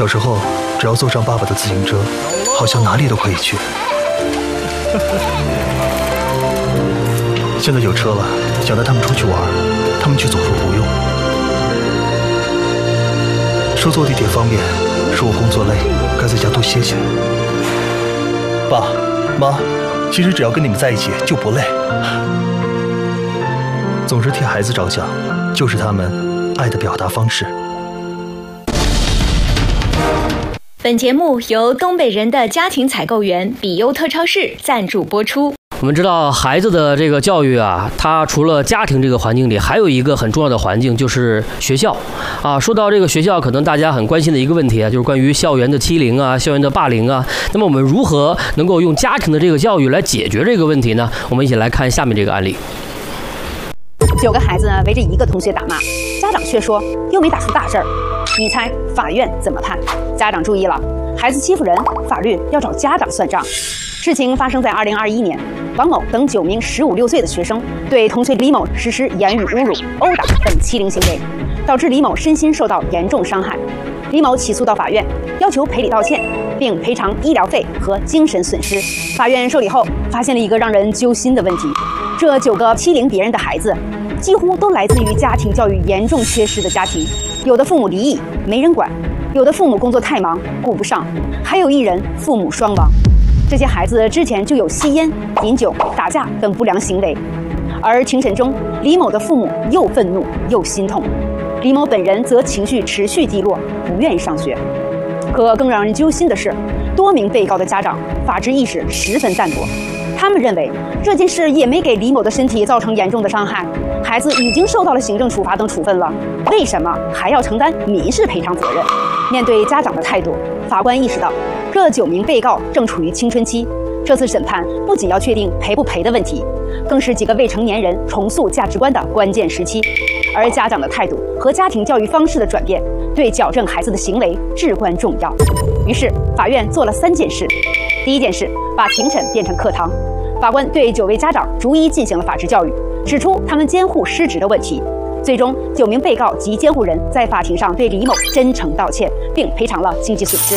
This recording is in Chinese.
小时候，只要坐上爸爸的自行车，好像哪里都可以去。现在有车了，想带他们出去玩，他们却总说不用。说坐地铁方便，说我工作累，该在家多歇歇。爸妈，其实只要跟你们在一起就不累。总是替孩子着想，就是他们爱的表达方式。 本节目由东北人的家庭采购员比优特超市赞助播出。 我们知道孩子的这个教育啊，它除了家庭这个环境里，还有一个很重要的环境就是学校啊。说到这个学校，可能大家很关心的一个问题啊，就是关于校园的欺凌啊、校园的霸凌啊。那么我们如何能够用家庭的这个教育来解决这个问题呢？我们一起来看下面这个案例。 9个孩子呢围着一个同学打骂，家长却说又没打出大事儿。你猜法院怎么判？家长注意了，孩子欺负人，法律要找家长算账。事情发生在2021年，王某等9名15、16岁的学生对同学李某实施言语侮辱、殴打等欺凌行为，导致李某身心受到严重伤害。李某起诉到法院，要求赔礼道歉，并赔偿医疗费和精神损失。法院受理后，发现了一个让人揪心的问题：这9个欺凌别人的孩子，几乎都来自于家庭教育严重缺失的家庭。有的父母离异，没人管；有的父母工作太忙，顾不上；还有1人父母双亡。这些孩子之前就有吸烟、饮酒、打架等不良行为，而庭审中，李某的父母又愤怒又心痛，李某本人则情绪持续低落，不愿意上学。可更让人揪心的是，多名被告的家长法治意识十分淡薄，他们认为这件事也没给李某的身体造成严重的伤害，孩子已经受到了行政处罚等处分了，为什么还要承担民事赔偿责任？面对家长的态度，法官意识到这9名被告正处于青春期，这次审判不仅要确定赔不赔的问题，更是几个未成年人重塑价值观的关键时期。而家长的态度和家庭教育方式的转变，对矫正孩子的行为至关重要。于是，法院做了3件事。第一件事，把庭审变成课堂。法官对9位家长逐一进行了法治教育，指出他们监护失职的问题。最终，9名被告及监护人在法庭上对李某真诚道歉，并赔偿了经济损失。